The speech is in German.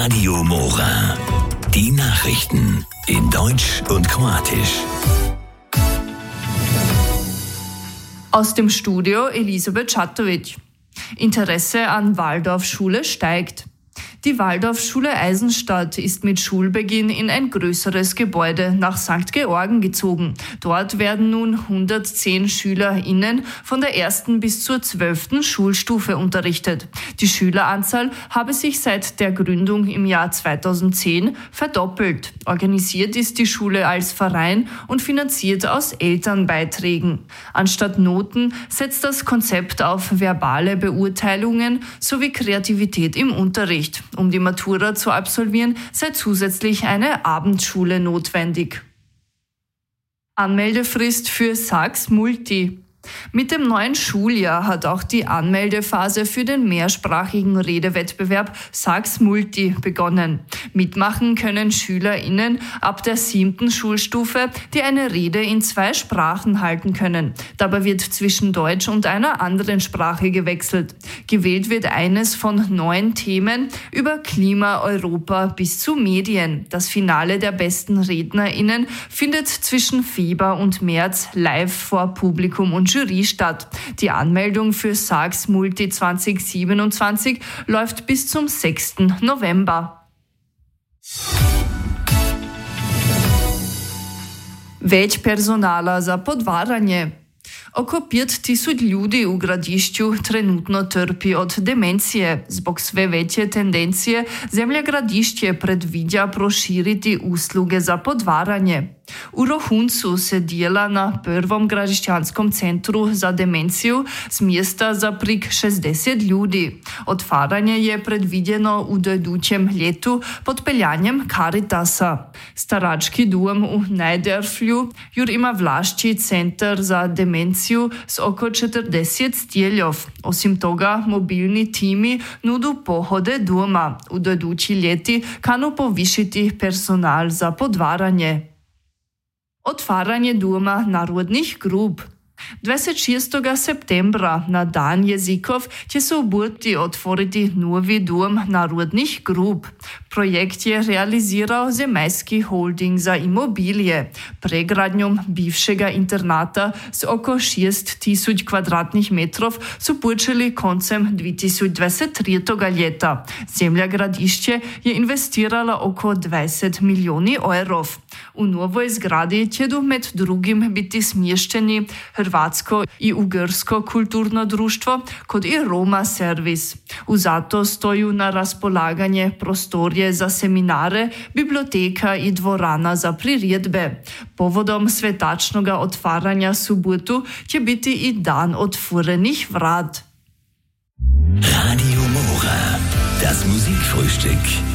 Radio Mora. Die Nachrichten in Deutsch und Kroatisch. Aus dem Studio Elisabeth Čatović. Interesse an Waldorfschule steigt. Die Waldorfschule Eisenstadt ist mit Schulbeginn in ein größeres Gebäude nach St. Georgen gezogen. Dort werden nun 110 SchülerInnen von der 1. bis zur 12. Schulstufe unterrichtet. Die Schüleranzahl habe sich seit der Gründung im Jahr 2010 verdoppelt. Organisiert ist die Schule als Verein und finanziert aus Elternbeiträgen. Anstatt Noten setzt das Konzept auf verbale Beurteilungen sowie Kreativität im Unterricht. Um die Matura zu absolvieren, sei zusätzlich eine Abendschule notwendig. Anmeldefrist für Sax Multi. Mit dem neuen Schuljahr hat auch die Anmeldephase für den mehrsprachigen Redewettbewerb Sax Multi begonnen. Mitmachen können SchülerInnen ab der 7. Schulstufe, die eine Rede in 2 Sprachen halten können. Dabei wird zwischen Deutsch und einer anderen Sprache gewechselt. Gewählt wird eines von 9 Themen über Klima, Europa bis zu Medien. Das Finale der besten RednerInnen findet zwischen Februar und März live vor Publikum und Jury statt. Die Anmeldung für Sax Multi 2027 läuft bis zum 6. November. Već personala za podvaranje. Oko 5000 ljudi u Gradišću trenutno trpi od demencije. Zbog sve veće tendencije, zemlja Gradišće predviđa proširiti usluge za podvaranje. U Rohuncu se dijela na prvom gradišćanskom centru za demenciju s mjesta za prik 60 ljudi. Otvaranje je predviđeno u idućem ljetu pod peljanjem Caritasa. Starački dom u Najderflju jur ima vlašći centar za demenciju s oko 40 stjeljov. Osim toga, mobilni timi nudu pohode doma. U idući ljeti kanu povišiti personal za podvaranje. Otvaranje doma narodnih grup. 26. septembra na Dan jezikov će se u Burti otvoriti novi dom narodnih grup. Projekt je realizirao Zemaljski holding za imobilije. Pregradnjom bivšega internata s oko 6000 kvadratnih metrov su počeli koncem 2023. ljeta. Zemlja Gradišće je investirala oko 20 milijoni eurov. U novoj zgradi će med drugim biti smješteni Hrvatsko i Ugrsko kulturno društvo kod i Roma servis. Zato stoju na raspolaganje prostorije za seminare, biblioteka i dvorana za priredbe. Povodom svetačnoga otvaranja subotu će biti i dan otvorenih vrat. Radio Mora, das Musikfrühstück.